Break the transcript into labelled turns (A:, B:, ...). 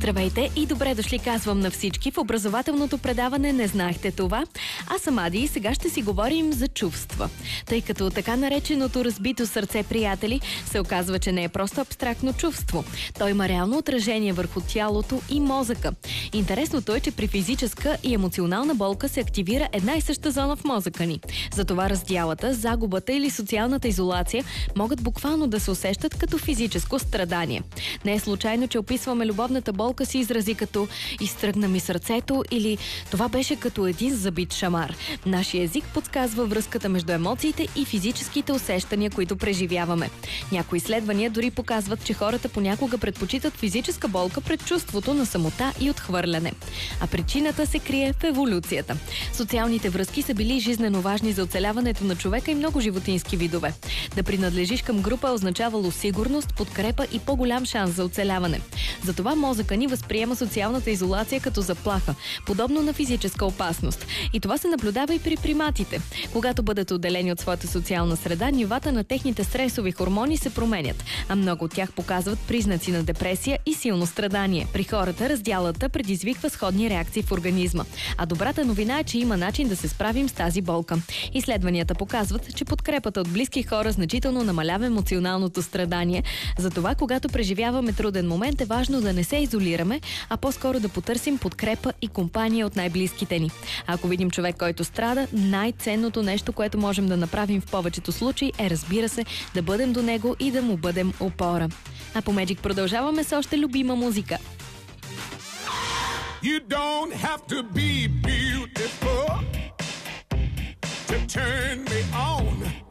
A: Здравейте и добре дошли, казвам на всички в образователното предаване "Не знаехте това?" Аз съм Ади и сега ще си говорим за чувства. Тъй като така нареченото разбито сърце, приятели, се оказва, че не е просто абстрактно чувство. То има реално отражение върху тялото и мозъка. Интересното е, че при физическа и емоционална болка се активира една и съща зона в мозъка ни. Затова раздялата, загубата или социалната изолация могат буквално да се усещат като физическо страдание. Не е случайно, че описваме любовната болка си изрази като "изтръгна ми сърцето" или "това беше като един забит шамар". Нашия език подсказва връзката между емоциите и физическите усещания, които преживяваме. Някои изследвания дори показват, че хората понякога предпочитат физическа болка пред чувството на самота и отхвърляне. А причината се крие в еволюцията. Социалните връзки са били жизнено важни за оцеляването на човека и много животински видове. Да принадлежиш към група е означавало сигурност, подкрепа и по-голям шанс за оцеляване. Затова мозъка ни възприема социалната изолация като заплаха, подобно на физическа опасност. И това се наблюдава и при приматите. Когато бъдат отделени от своята социална среда, нивата на техните стресови хормони се променят, а много от тях показват признаци на депресия и силно страдание. При хората раздялата предизвиква сходни реакции в организма. А добрата новина е, че има начин да се справим с тази болка. Изследванията показват, че подкрепата от близки хора значително намалява емоционалното страдание. Затова, когато преживяваме труден момент, е важно да не се изолираме, а по-скоро да потърсим подкрепа и компания от най-близките ни. Ако видим човек, който страда, най-ценното нещо, което можем да направим в повечето случаи е, разбира се, да бъдем до него и да му бъдем опора. А по Magic продължаваме с още любима музика.
B: You don't have to be beautiful to turn me on.